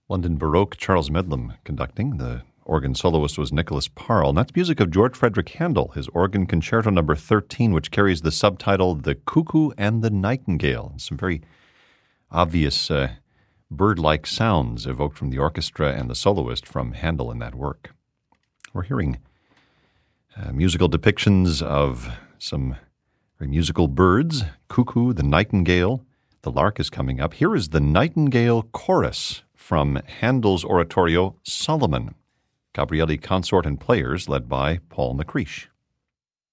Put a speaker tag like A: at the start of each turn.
A: London Baroque, Charles Medlam conducting. The organ soloist was Nicholas Parle. And that's music of George Frederick Handel, his organ concerto number 13, which carries the subtitle The Cuckoo and the Nightingale. Some very obvious bird-like sounds evoked from the orchestra and the soloist from Handel in that work. We're hearing musical depictions of some very musical birds, cuckoo, the nightingale. The lark is coming up. Here is the Nightingale Chorus from Handel's oratorio Solomon. Gabrieli Consort and players led by Paul McCreish.